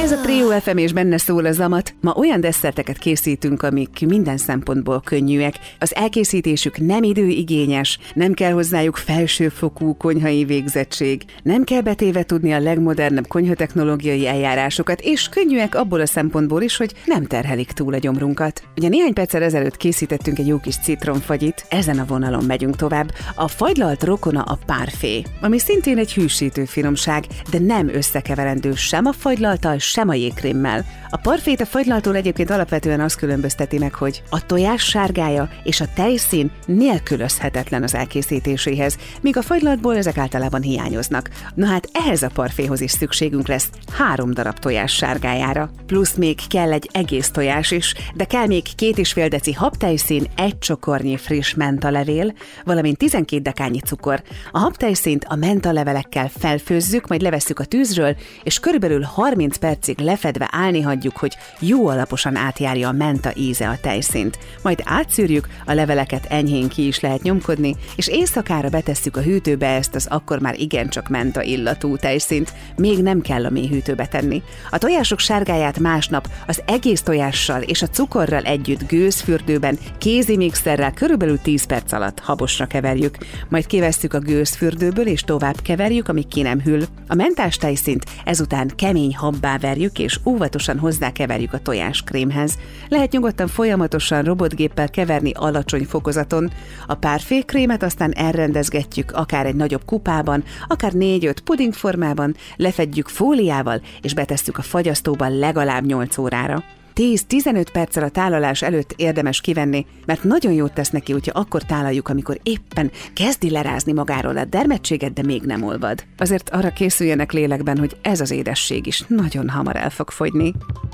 Ez a Trio FM és benne szól a zamat. Ma olyan desszerteket készítünk, amik minden szempontból könnyűek. Az elkészítésük nem időigényes, nem kell hozzájuk felsőfokú konyhai végzettség, nem kell betéve tudni a legmodernebb konyhatechnológiai eljárásokat, és könnyűek abból a szempontból is, hogy nem terhelik túl a gyomrunkat. Ugye néhány perccel ezelőtt készítettünk egy jó kis citromfagyit, ezen a vonalon megyünk tovább. A fagylalt rokona a parfait, ami szintén egy hűsítő finomság, de nem összekeverendő sem a fagylalttal, sem a jégkrémmel. A parfait a fagylaltól egyébként alapvetően azt különbözteti meg, hogy a tojás sárgája és a tejszín nélkülözhetetlen az elkészítéséhez, míg a fagylaltból ezek általában hiányoznak. Na hát ehhez a parfaithoz is szükségünk lesz 3 darab tojás sárgájára. Plusz még kell egy egész tojás is, de kell még 2,5 deci habtejszín, 1 csokornyi friss mentalevél, valamint 12 dekányi cukor. A habtejszínt a mentalevelekkel felfőzzük, majd levesszük a tűzről, és körülbelül 30 percig lefedve állni hagyjuk, hogy jó alaposan átjárja a menta íze a tejszínt. Majd átszűrjük, a leveleket enyhén ki is lehet nyomkodni, és éjszakára betesszük a hűtőbe ezt az akkor már igencsak menta illatú tejszínt, még nem kell a mélyhűtőbe tenni. A tojások sárgáját másnap az egész tojással és a cukorral együtt gőzfürdőben, kézi mixerrel körülbelül 10 perc alatt habosra keverjük. Majd kivesszük a gőzfürdőből és tovább keverjük, amíg ki nem hűl. A mentás tejszínt ezután kemény habbá verjük és óvatosan hozzákeverjük a tojáskrémhez. Lehet nyugodtan folyamatosan robotgéppel keverni alacsony fokozaton. A parfait krémet aztán elrendezgetjük akár egy nagyobb kupában, akár 4-5 pudingformában, lefedjük fóliával és betesszük a fagyasztóba legalább 8 órára. 10-15 perccel a tálalás előtt érdemes kivenni, mert nagyon jót tesz neki, hogyha akkor tálaljuk, amikor éppen kezdi lerázni magáról a dermedtséget, de még nem olvad. Azért arra készüljenek lélekben, hogy ez az édesség is nagyon hamar el fog fogyni.